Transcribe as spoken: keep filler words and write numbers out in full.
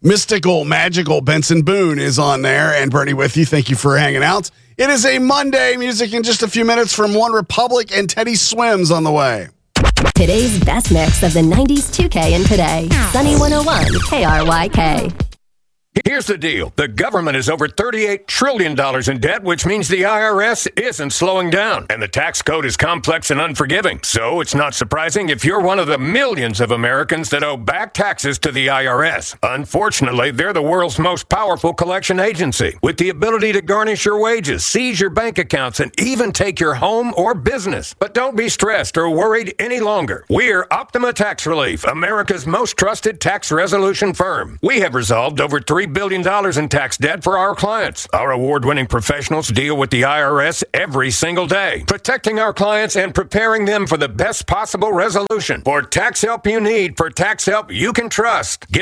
mystical, magical Benson Boone is on there. And Bernie with you. Thank you for hanging out. It is a Monday. Music in just a few minutes from One Republic, and Teddy Swims on the way. Today's best mix of the nineties two K and today. Sunny one oh one K R Y K. Here's the deal. The government is over thirty-eight trillion dollars in debt, which means the I R S isn't slowing down. And the tax code is complex and unforgiving. So it's not surprising if you're one of the millions of Americans that owe back taxes to the I R S. Unfortunately, they're the world's most powerful collection agency, with the ability to garnish your wages, seize your bank accounts, and even take your home or business. But don't be stressed or worried any longer. We're Optima Tax Relief, America's most trusted tax resolution firm. We have resolved over three billion dollars in tax debt for our clients. Our award-winning professionals deal with the I R S every single day, protecting our clients and preparing them for the best possible resolution. For tax help you need, for tax help you can trust, get